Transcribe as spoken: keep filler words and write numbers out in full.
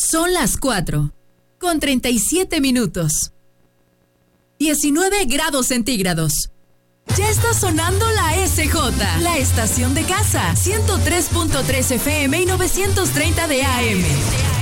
Son las cuatro, con treinta y siete minutos. diecinueve grados centígrados. Ya está sonando la S J, la estación de casa, ciento tres punto tres F M y novecientos treinta de A M.